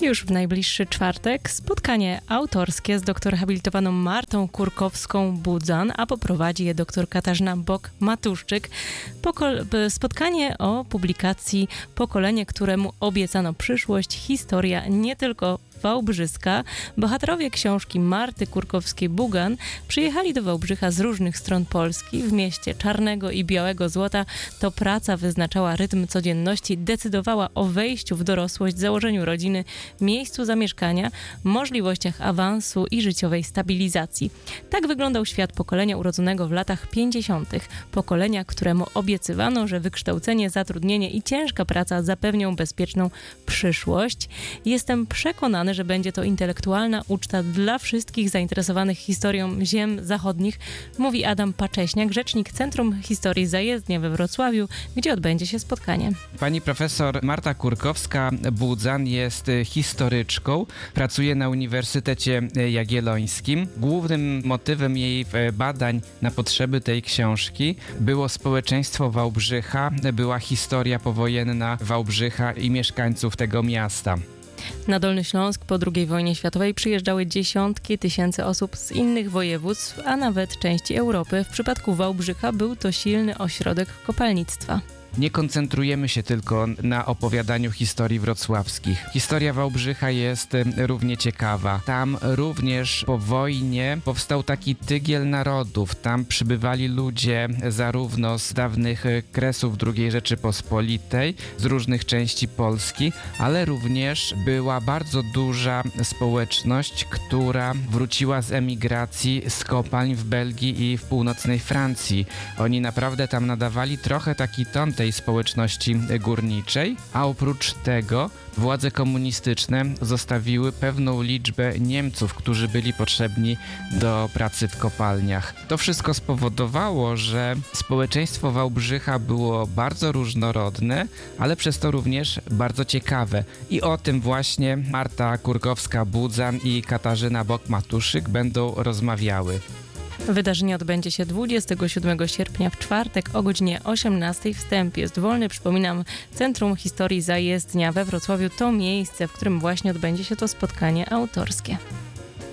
Już w najbliższy czwartek spotkanie autorskie z doktor habilitowaną Martą Kurkowską-Budzan, a poprowadzi je doktor Katarzyna Bok-Matuszczyk. Spotkanie o publikacji Pokolenie, któremu obiecano przyszłość, historia nie tylko wałbrzyska. Bohaterowie książki Marty Kurkowskiej-Budzan przyjechali do Wałbrzycha z różnych stron Polski. W mieście czarnego i białego złota to praca wyznaczała rytm codzienności, decydowała o wejściu w dorosłość, założeniu rodziny, miejscu zamieszkania, możliwościach awansu i życiowej stabilizacji. Tak wyglądał świat pokolenia urodzonego w latach 50. Pokolenia, któremu obiecywano, że wykształcenie, zatrudnienie i ciężka praca zapewnią bezpieczną przyszłość. Jestem przekonany, że będzie to intelektualna uczta dla wszystkich zainteresowanych historią ziem zachodnich, mówi Adam Pacześniak, rzecznik Centrum Historii Zajezdnia we Wrocławiu, gdzie odbędzie się spotkanie. Pani profesor Marta Kurkowska-Budzan jest historyczką, pracuje na Uniwersytecie Jagiellońskim. Głównym motywem jej badań na potrzeby tej książki było społeczeństwo Wałbrzycha, była historia powojenna Wałbrzycha i mieszkańców tego miasta. Na Dolny Śląsk po II wojnie światowej przyjeżdżały dziesiątki tysięcy osób z innych województw, a nawet części Europy. W przypadku Wałbrzycha był to silny ośrodek kopalnictwa. Nie koncentrujemy się tylko na opowiadaniu historii wrocławskich. Historia Wałbrzycha jest równie ciekawa. Tam również po wojnie powstał taki tygiel narodów. Tam przybywali ludzie zarówno z dawnych kresów II Rzeczypospolitej, z różnych części Polski, ale również była bardzo duża społeczność, która wróciła z emigracji z kopalń w Belgii i w północnej Francji. Oni naprawdę tam nadawali trochę taki ton tej społeczności górniczej, a oprócz tego władze komunistyczne zostawiły pewną liczbę Niemców, którzy byli potrzebni do pracy w kopalniach. To wszystko spowodowało, że społeczeństwo Wałbrzycha było bardzo różnorodne, ale przez to również bardzo ciekawe. I o tym właśnie Marta Kurkowska-Budzan i Katarzyna Bok-Matuszczyk będą rozmawiały. Wydarzenie odbędzie się 27 sierpnia w czwartek o godzinie 18. Wstęp jest wolny. Przypominam, Centrum Historii Zajezdnia we Wrocławiu to miejsce, w którym właśnie odbędzie się to spotkanie autorskie.